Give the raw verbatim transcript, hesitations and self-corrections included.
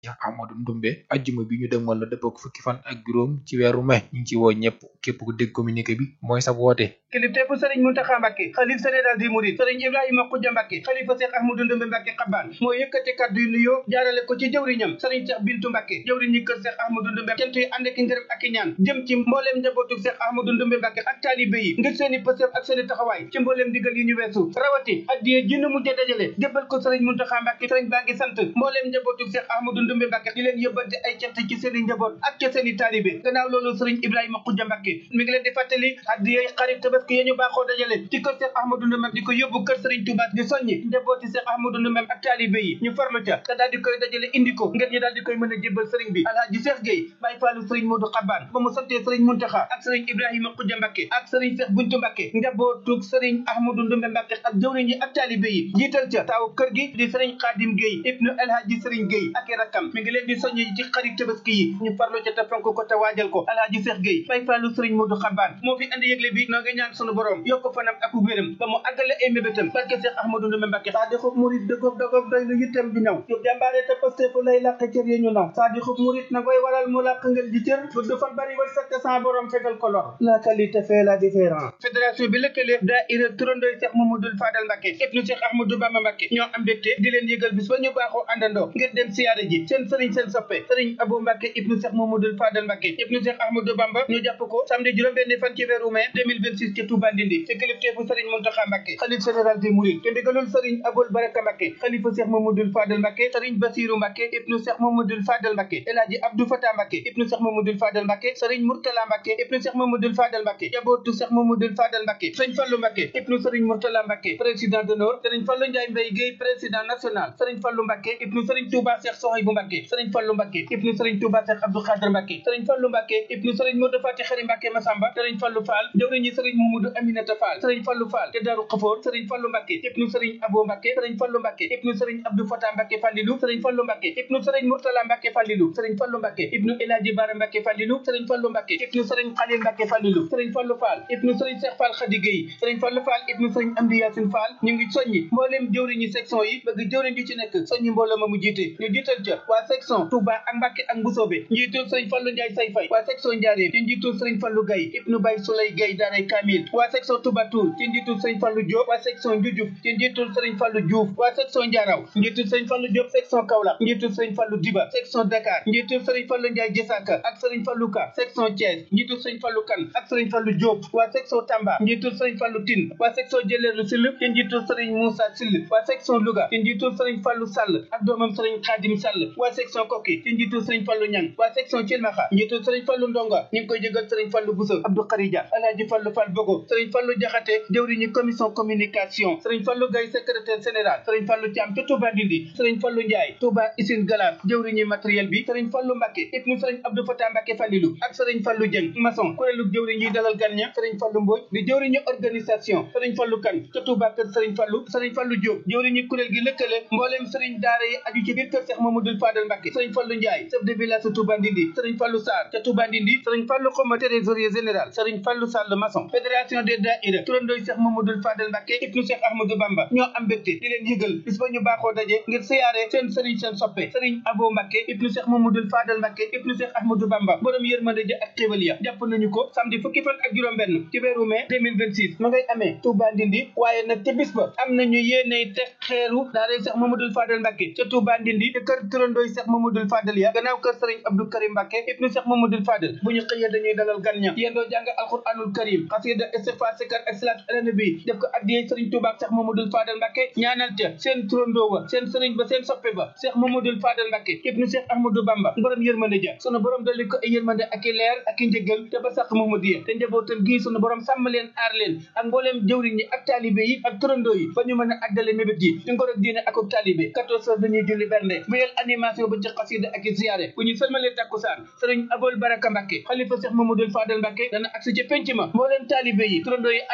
Cheikh Ahmadou Ndoumbe ajjuma bi ñu dëgmal la dëppoo fukki fan ak juróom ci weeru mai ñu ngi ci woo ñëpp képp ku dégg communiqué bi mooy sa woote. kilifteefu sëriñ Muntaxa Mbàkke xalif général des mourides sëriñ Ibrahima Xuja Mbàkke xalifa Cheikh Ahmadou Ndoumbe Mbàkke xabbaan moo yëkkati kàddu yu nuyoo jaarale ko ci jëwriñam sëriñ Cheikh Bintu Mbàkke jëwriñ ñi kër Cheikh Ahmadou Ndoumbe cant yi ànd ak ngërëm ak i ñaan jëm ci mbooleem njabootu Cheikh Ahmadou Ndoumbe Mbàkke ak taalibe yi ngir seeni pësëf ak seeni taxawaay ci mbooleem digal yi ñu weesu rawati addiye ji nu mujj dajale jébbal ko sëriñ Muntaxa Mbàkke sëriñ baa ngi sant mbooleem njabootu Cheikh Ahmadou Ndoumbe Mbàkke di leen yóbbante ay cant ci seeni njaboot ak ci seeni taalibe gannaaw loolu sëriñ Ibrahima Xuja Mbàkke mi ngi leen di fàttali addiye xarit tabaski yi ñu baaxoo dajale ci kër Cheikh Ahmadou Ndoumbe di ko yóbbu kër sëriñ Touba di soññi njabooti Cheikh Ahmadou Ndoumbe ak taalibe yi ñu farlu ca te daal di koy dajale indi ko ngir ñu daal di koy mën a jébbal sëriñ bi Alaaji Cheikh Gueye Baye Fallu sëriñ Modou Xabbaan ba mu santee sëriñ Muntaxa ak sëriñ Ibrahima Xuja Mbàkke ak sëriñ Cheikh Buntu Mbàkke njabootu sëriñ Ahmadou Ndoumbe Mbàkke ak jëwriñ yi ak taalibe yi jiital ca taaw kër gi di sëriñ Xaadim Gueye ibnu Alaaji sëriñ Gueye ak i rakkam mi ngi leen di soññi ci xarit tabaski yi ñu farlu ca te fonk ko te waajal ko Alaaji Cheikh Gueye Baye Fallu sëriñ Modou Xabbaan moo fi andi yëgle bi noo ngi ñaan sunu borom yokk fanam ak wéram ba mu àggale ay mébétam barke Cheikh Ahmadou Ndoumbe Mbàkke saa di xub murit dëggoog dëggoog doy lu yittam di ñëw yu jàmbaare te pastefu lay làq cër yi ñu naw saa di xub murit na koy waral mu làq ngel di cër bu du fan bari war sakk sans borom fegal ko lor la qualité fait la différence fédération bi lëkkale daayira turandooy Cheikh Mamadou Fadal Mbàkke ibnu Cheikh Ahmadou Bamba Mbàkke ñoo am mbégte di leen yëgal bis ba ñu baaxoo àndandoo ngir dem siyaare ji seen sëriñ seen soppe sëriñ Abou Mbàkke ibnu Cheikh Mamadou Fadal Mbàkke ibnu Cheikh Ahmadou Bamba ñu jàpp ko samedi juróom-benn fan ci weeru mai deux mille vingt-six ci Touba Ndindi ci kilifteefu sëriñ Muntaxa Mbàkke xalif général des mourides te ndigalul sëriñ Aboul Baraka Mbàkke xalifa Cheikh Mamadou Fadal Mbàkke sëriñ Basiru Mbàkke ibnu Cheikh Mamadou Fadal Mbàkke El Hadji Abdou Fatah Mbàkke ibnu Cheikh Mamadou Fadal Mbàkke sëriñ Murtala Mbàkke ibnu Cheikh Mamadou Fadal Mbàkke jabootu Cheikh Mamadou Fadal Mbàkke sëriñ Fallu Mbàkke ibnu sëriñ Murtala Mbàkke président d'honneur sëriñ Fallu Njaay Mbay Guèye président national sëriñ Fallu Mbàkke ibnu sëriñ Touba Cheikh Sohaybu Mbàkke sëriñ Fallu Mbàkke ibnu sëriñ Touba Cheikh Abdou Khadr Mbàkke sëriñ Fallu Mbàkke ibnu sëriñ Modou Fati Xari Mbàkke Masamba sëriñ Fallu Fall jawriñu sëriñ Mamadou Aminata Fall sëriñ Fallu Fall te Daaru Xafoor sëriñ Fallu Mbàkke ibnu sëriñ Abo Mbàkke sëriñ Fallu Mbàkke ibnu sëriñ Abdou Fatah Mbàkke Fallilu sëriñ Fallu Mbàkke ibnu sëriñ Murtala Mbàkke Fallilu sëriñ Fallu Mbàkke ibnu El Hadji Bara Mbàkke Fallilu sëriñ Fallu Mbàkke ibnu sëriñ Xalil Mbàkke Fallilu sëriñ Fallu Fall ibnu sëriñ Cheikh Fall Khady Gueye sëriñ Fallu Fall ibnu sëriñ Amdi Yaasin Fall ñu ngi soññi mbooleem jëwriñu section yi bëgg jëwriñ ju ci nekk soññi mbooloo ma mu jiite ñu jiital ca waa section Touba ak Mbàkke ak Mbusoobe njiitul sëriñ Fallu Njaay Say Fay waa section Njaaréem ci njiitul sëriñ Fallu Gaye ibnu Bay Sulay Gaye daaray Kamil waa section Touba Toul ci njiitul sëriñ Fallu Diop waa section Njujuf ci njiitul sëriñ Fallu Diouf waa section Njaaraw njiitul sëriñ Fallu Diop section Kaolack njiitul sëriñ Fallu Diba section Dakar njiitul sëriñ Fallu Njaay Jessaka ak sëriñ Fallu Ka section Thiès njiitul sëriñ Fallu Kan ak sëriñ Fallu Diop waa section Tamba njiitul sëriñ Fallu Tine waa section Jëleelu Sill ci njiitul sëriñ Moussa Sill waa section Louga ci njiitul sëriñ Fallu Sall ak doomam sëriñ Khadim Sall waa section Koki ci njiitul sëriñ Fallu Ñang waa section Cilmaxa njiitul sëriñ Fallu Ndonga ñu ngi koy jëgal sëriñ Fallu Bousso Abdou Kharija Alaaji Fallu Fall Bogo sëriñ Fallu Jaxate jëwriñu commission communication sëriñ Fallu Gaye secrétaire général sëriñ Fallu Thiam ca Touba Ndindi sëriñ Fallu Ndiaye Touba Usine Galas jëwriñu matériel bi sëriñ Fallu Mbàkke ibnu sëriñ Abdou Fatah Mbàkke Fallilu ak sëriñ Fallu Dieng maçon kuréelu jëwriñ yi dalal gan ña sëriñ Fallu Mbodj di jëwriñu organisation sëriñ Fallu Kan ca Touba kër sëriñ Fallu sëriñ Fallu Diop jëwriñu kuréel gi lëkkale mbooleem sëriñ daara yi aju ci biir kër Cheikh Mamadou Fadal Mbàkke sëriñ Fallu Ndiaye chef de village ca Touba Ndindi sëriñ Fallu Sarr ca Touba Ndindi sëriñ Fallu Xoma trésorier général sëriñ Fallu Sall maçon fédération des daïra turandooy Cheikh Mamadou Fadal Mbàkke ibnu Cheikh Ahmadou Bamba ñoo am mbégte di leen yëgal bis ba ñu baaxoo daje ngir siyaare seen sëriñ seen soppe sëriñ Abo Mbàkke ibnu Cheikh Mamadou Fadal Mbàkke ibnu Cheikh Ahmadou Bamba borom yërmande ja ak xéewal ya jàpp nañu ko samedi fukki fan ak juróom benn ci weeru mai deux mille vingt-six ma ngay amee Touba Ndindi waaye nag ci bis ba am nañu yéeney teg xeeru daaray Cheikh Mamadou Fadal Mbàkke ca Touba Ndindi te kër turandooy Cheikh Mamadou Fadal ya gannaaw kër sëriñ Abdou Karim Mbàkke ibnu Cheikh Mamadou Fadal bu ñu xëyee dañuy dalal gan ña yendoo jàng alquranul karim xasida istighfar sikar ak salaatu ala nabi def ko addiyee sëriñ Touba Cheikh Mamadou Fadal Mbàkke ñaanal ca seen turandoo wa seen sëriñ ba seen soppe ba Cheikh Mamadou Fadal Mbàkke ibnu Cheikh Ahmadou Bamba borom yërmande ja sunu borom dolli ko ay yërmande ak i leer ak i njëggal te ba sax Muhammadiya te njabootam gii sunu borom sàmm leen aar leen ak mbooleem jëwriñ ñi ak taalibe yi ak turandoo yi ba ñu mën a àggale mébét yi ci ngor ak diine ak ak taalibe quatorze heures dañuy julli bernde wéyal animation ba ci xasida ak i ziyaare bu ñu sëlmalee takkusaan sëriñ Aboul Baraka Mbàkke xalifa Cheikh Mamadou Fadal Mbàkke dana agsi ci penc ma mbooleem taalibe yi turandoo yi